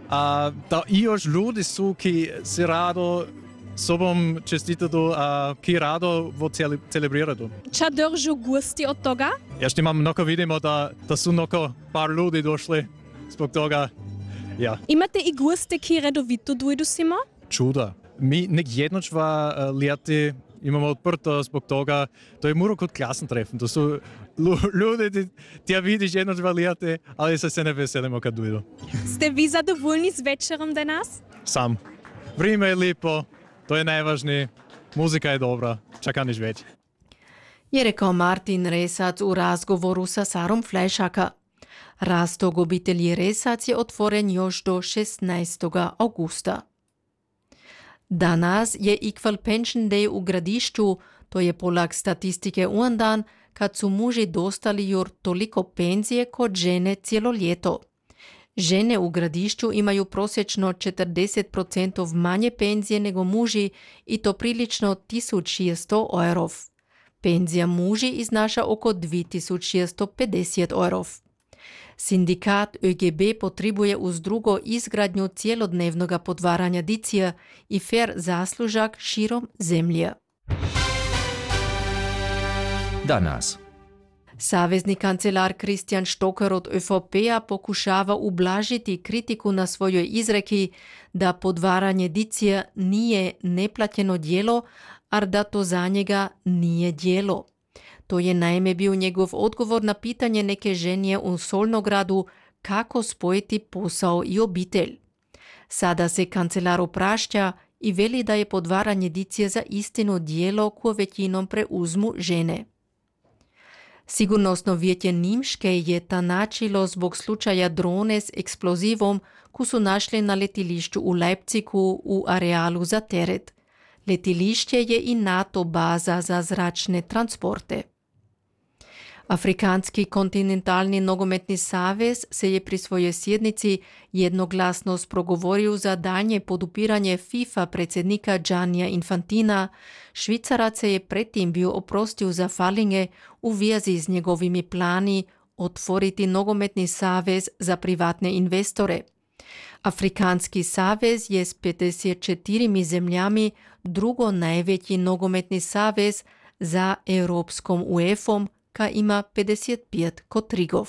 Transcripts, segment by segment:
Da još ljudi su ki se rado sobom čestitaju, ki rado vo celebriraju. Ča držu gosti od toga? Ja što imam mnogo vidimo da su mnogo par ljudi došli zbog toga. Ja. Imate i goste ki redovito dojdu simo? Čuda. Mi nek jednočva ljeti imamo odprto zbog toga. To je muro kod klasentreffen. To su ljudi, ti ja vidiš jednočva ljeti, ali se ne veselimo kad dojdu. Ste vi zadovoljni s večerom danas? Sam. Vrijeme je lipo, to je najvažnije. Muzika je dobra, čaka niš već. Je rekao Martin Resac u razgovoru sa Sarom Flajšaka. Rastok obitelji Resac je otvoren još do 16. augusta. Danas je Equal Pension Day u Gradišću, to je polag statistike un dan, kad su muži dostali jur toliko penzije kod žene cijelo ljeto. Žene u Gradišću imaju prosječno 40% manje penzije nego muži i to prilično 1600 eurov. Penzija muži iznaša oko 2650 eurov. Sindikat ÖGB potrebuje uz drugo izgradnju cijelodnevnog podvaranja dicija i fair zaslužak širom zemlje. Danas. Savezni kancelar Christian Stocker od ÖVP-a pokušava ublažiti kritiku na svojoj izreki da podvaranje dicija nije neplaćeno djelo, a da to za njega nije djelo. To je naime bio njegov odgovor na pitanje neke ženje u Solnogradu kako spojiti posao i obitelj. Sada se kancelar oprašća i veli da je podvaranje dicije za istinu djelo koje većinom preuzmu žene. Sigurnosno vijeće Nimške je tanačilo zbog slučaja drone s eksplozivom koju su našli na letilišću u Leipzigu u arealu za teret. Letilišće je i NATO baza za zračne transporte. Afrikanski kontinentalni nogometni savez se je pri svojoj sjednici jednoglasno sprogovorio za daljnje podupiranje FIFA predsjednika Giannija Infantina. Švicarac se je predtim bio oprostio za falinge u vezi s njegovimi plani otvoriti nogometni savez za privatne investore. Afrikanski savez je s 54 zemljami drugo najveći nogometni savez za Europskom UEFA-om, ka ima 55 kotrigov.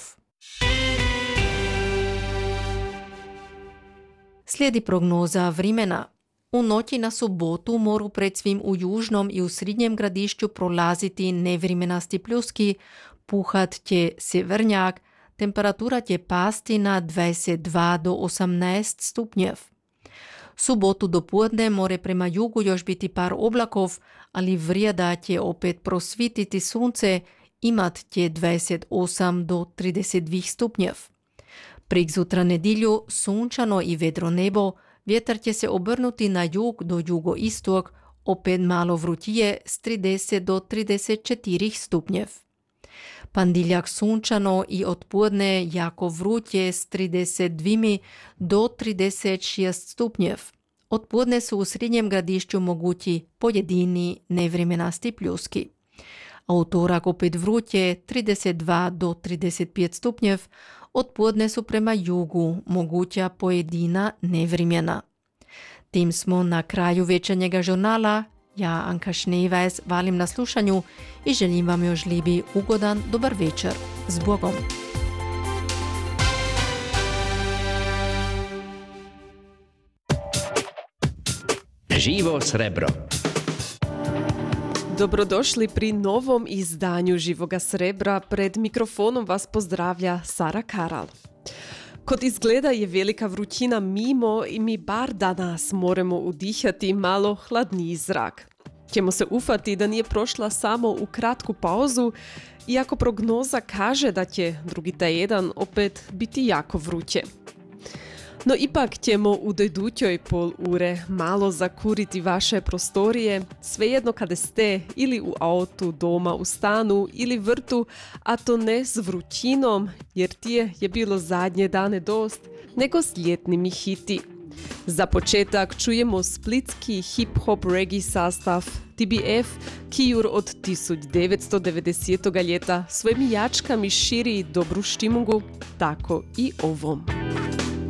Slijedi prognoza vremena. U noći na subotu moru pred svim u južnom i u srednjem Gradišću prolaziti nevremenasti pljuski, puhat će severnjak, temperatura će pasti na 22 do 18 stupnjev. Subotu do podne more prema jugu još biti par oblakov, ali vrijeda će opet prosvititi sunce, imat će 28 do 32 stupnjev. Prik zutra nedjelju sunčano i vedro nebo, vjetar će se obrnuti na jug do jugoistok, opet malo vrutije s 30 do 34 stupnjev. Pandiljak sunčano i odpodne jako vrutje s 32 do 36 stupnjev. Odpodne su u srednjem Gradišću mogući pojedini nevremenasti pljuski. A utorak opet vrutje 32 do 35 stupnjev, odpodne su prema jugu moguća pojedina nevremena. Tim smo na kraju večernjega žurnala. Ja, Anka Šnejvajs, valim na slušanju i želim vam još lijepi ugodan dobar večer. S Bogom! Živo srebro. Dobrodošli pri novom izdanju Živoga srebra. Pred mikrofonom vas pozdravlja Sara Karal. Kod izgleda je velika vrućina mimo i mi bar danas moramo udihati malo hladniji zrak. Ćemo se ufati da nije prošla samo u kratku pauzu, iako prognoza kaže da će drugi tjedan opet biti jako vruće. No ipak ćemo u dojdutjoj pol ure malo zakuriti vaše prostorije, svejedno kada ste ili u autu, doma, u stanu ili vrtu, a to ne s vrućinom, jer tije je bilo zadnje dane dost, nego s ljetnimi hiti. Za početak čujemo splitski hip-hop reggae sastav TBF, ki jur od 1990. ljeta svojim jačkami širi dobru štimungu, tako i ovom.